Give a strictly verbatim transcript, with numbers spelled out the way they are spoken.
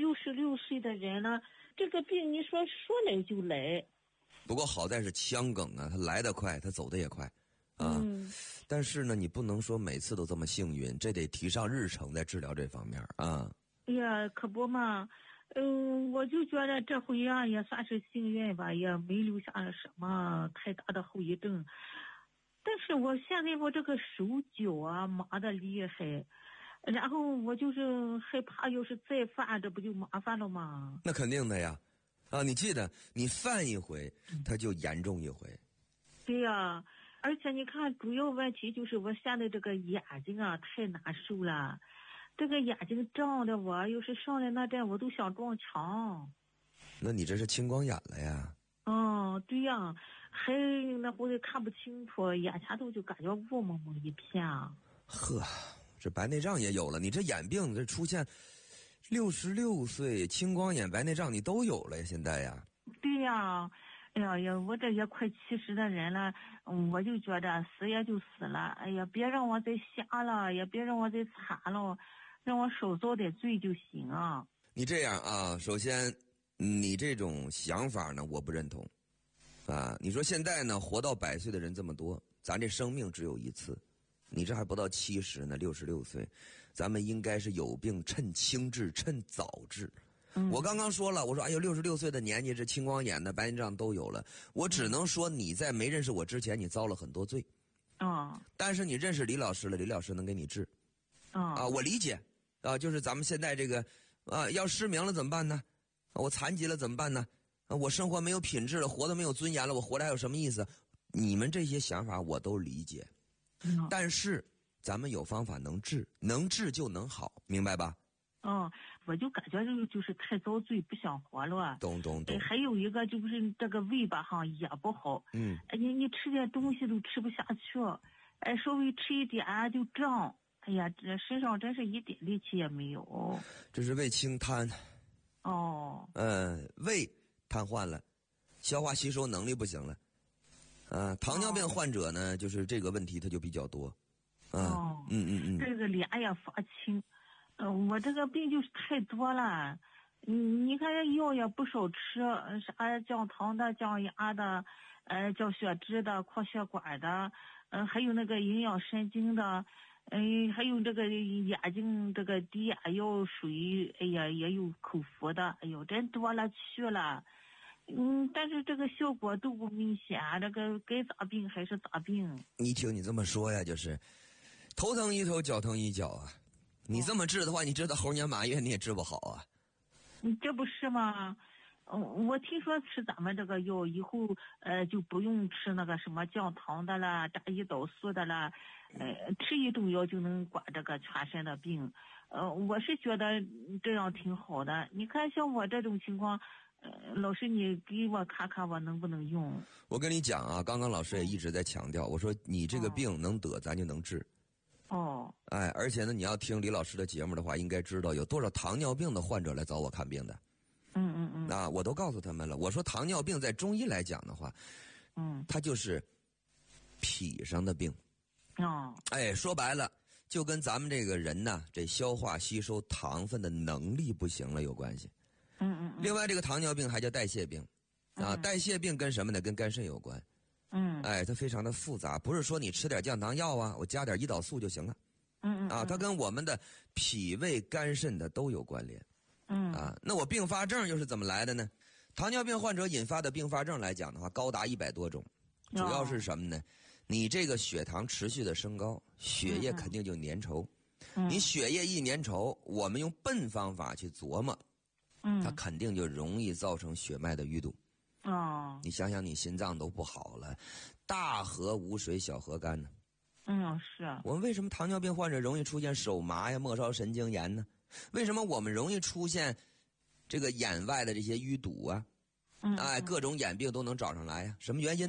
六十六岁的人了，这个病你说说来就来。 不过好在是腔梗啊，它来得快，它走得也快，啊。 嗯。 但是呢，你不能说每次都这么幸运，这得提上日程，在治疗这方面啊。 哎呀，可不嘛，嗯，我就觉得这回啊也算是幸运吧，也没留下什么太大的后遗症。但是我现在我这个手脚啊麻得厉害，然后我就是害怕，要是再犯，这不就麻烦了吗？ 那肯定的呀，啊，你记得，你犯一回，它就严重一回。 对呀，而且你看，主要问题就是我现在这个眼睛啊太难受了，这个眼睛胀的我，要是上来那阵我都想撞墙。 那你这是青光眼了呀？ 哦，对呀，还那会看不清楚，眼前头就感觉雾蒙蒙一片。 呵，这白内障也有了，你这眼病这出现六十六岁青光眼、白内障你都有了呀，现在呀？ 对呀，哎呀呀，我这也快七十的人了，我就觉得死也就死了，哎呀，别让我再瞎了，也别让我再惨了，让我少遭点罪就行啊。 你这样啊，首先你这种想法呢，我不认同啊。你说现在呢，活到百岁的人这么多，咱这生命只有一次，你这还不到七十呢，六十六岁，咱们应该是有病趁轻治，趁早治。 嗯、 我刚刚说了，我说哎呦，六十六岁的年纪，这青光眼的、白内障都有了。我只能说你在没认识我之前，你遭了很多罪。 啊、嗯， 但是你认识李老师了，李老师能给你治。 嗯、 啊，我理解啊，就是咱们现在这个啊，要失明了怎么办呢？我残疾了怎么办呢？啊，我生活没有品质了，活得没有尊严了，我活着还有什么意思？你们这些想法我都理解， 嗯、 但是咱们有方法能治，能治就能好，明白吧？ 嗯，我就感觉就是就是太遭罪，不想活了。 懂懂懂。 还有一个就是这个胃吧哈也不好。 嗯。 哎，你你吃点东西都吃不下去，哎，稍微吃一点就胀。哎呀，这身上真是一点力气也没有。 这是胃轻瘫。 哦。 嗯，胃瘫痪了，消化吸收能力不行了。啊，糖尿病患者呢，哦、就是这个问题它就比较多。啊、 哦。 嗯嗯嗯。 这个脸也发青。嗯、呃，我这个病就是太多了。嗯，你看药也不少吃，啥降糖的、降压的，呃，降血脂的、扩血管的，嗯、呃，还有那个营养神经的，嗯、呃，还有这个眼睛这个低压药水，哎呀，也有口服的，哎呦，真多了去了。嗯，但是这个效果都不明显，这个该咋病还是咋病。 你听你这么说呀，就是头疼一头，脚疼一脚啊。你这么治的话，你治到猴年马月你也治不好啊。 你这不是吗？嗯，我听说吃咱们这个药以后，呃，就不用吃那个什么降糖的啦、炸胰岛素的啦，呃，吃一种药就能管这个全身的病。呃，我是觉得这样挺好的。你看像我这种情况，呃，老师你给我看看我能不能用？ 我跟你讲啊，刚刚老师也一直在强调，我说你这个病能得，咱就能治。 哦， 哎，而且呢，你要听李老师的节目的话，应该知道有多少糖尿病的患者来找我看病的。 嗯嗯嗯。 啊，我都告诉他们了。我说糖尿病在中医来讲的话， 嗯， 它就是脾上的病。 哦。哎， 说白了，就跟咱们这个人呢，这消化吸收糖分的能力不行了有关系。 嗯嗯嗯。 另外，这个糖尿病还叫代谢病，啊， 嗯、 代谢病跟什么呢？跟肝肾有关。 嗯， 哎，它非常的复杂，不是说你吃点降糖药啊，我加点胰岛素就行了。 嗯嗯。 啊，它跟我们的脾胃、肝肾的都有关联。 嗯。 啊，那我并发症又是怎么来的呢？糖尿病患者引发的并发症来讲的话，高达一百多种，主要是什么呢？哦、你这个血糖持续的升高，血液肯定就粘稠。嗯、你血液一粘稠，我们用笨方法去琢磨，嗯，它肯定就容易造成血脉的淤堵。 哦， 你想想，你心脏都不好了，大河无水小河干呢。 嗯，是啊。 我们为什么糖尿病患者容易出现手麻呀、末梢神经炎呢？为什么我们容易出现这个眼外的这些淤堵啊？嗯，哎，各种眼病都能找上来呀？什么原因？